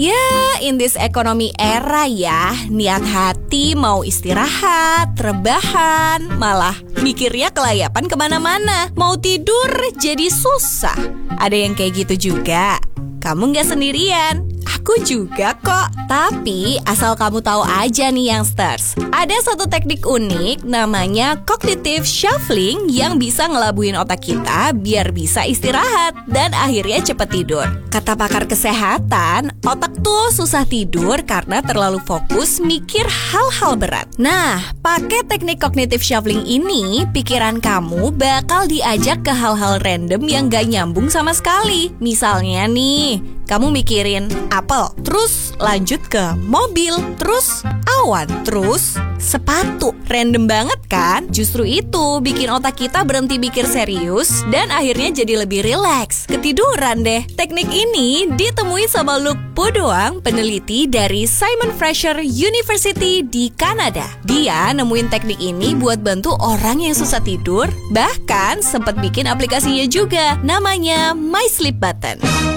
Ya, in this economy era ya, niat hati mau istirahat, rebahan, malah mikirnya kelayapan kemana-mana. Mau tidur jadi susah. Ada yang kayak gitu juga. Kamu gak sendirian, aku juga kok. Tapi asal kamu tahu aja nih youngsters, ada satu teknik unik namanya cognitive shuffling yang bisa ngelabuin otak kita biar bisa istirahat dan akhirnya cepet tidur. Kata pakar kesehatan, otak tuh susah tidur karena terlalu fokus mikir hal-hal berat. Nah, pakai teknik cognitive shuffling ini, pikiran kamu bakal diajak ke hal-hal random yang gak nyambung sama sekali. Misalnya nih, kamu mikirin apel, terus lanjut ke mobil, terus awan, terus sepatu. Random banget kan? Justru itu bikin otak kita berhenti mikir serius dan akhirnya jadi lebih rileks. Ketiduran deh. Teknik ini ditemui sama Luc Bodoang, peneliti dari Simon Fraser University di Kanada. Dia nemuin teknik ini buat bantu orang yang susah tidur, bahkan sempat bikin aplikasinya juga, namanya My Sleep Button.